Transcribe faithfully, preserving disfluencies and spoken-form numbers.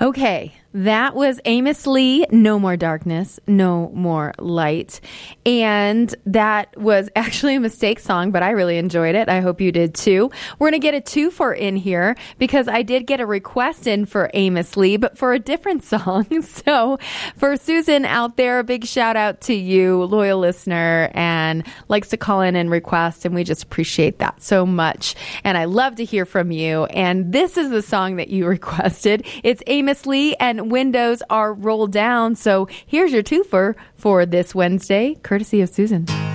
Okay, that was Amos Lee, No More Darkness, No More Light. And that was actually a mistake song, but I really enjoyed it. I hope you did too. We're going to get a twofer in here because I did get a request in for Amos Lee, but for a different song. So for Susan out there, a big shout out to you, loyal listener, and likes to call in and request, and we just appreciate that so much. And I love to hear from you. And this is the song that you requested. It's Amos Lee and Windows Are Rolled Down. So here's your twofer for this Wednesday, courtesy of Susan.